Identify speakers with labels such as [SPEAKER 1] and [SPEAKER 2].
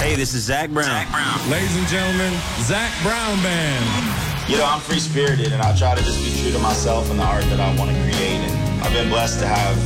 [SPEAKER 1] Hey, this is Zach Brown.
[SPEAKER 2] Ladies and gentlemen, Zach Brown Band.
[SPEAKER 3] You know, I'm free-spirited, and I try to just be true to myself and the art that I want to create. And I've been blessed to have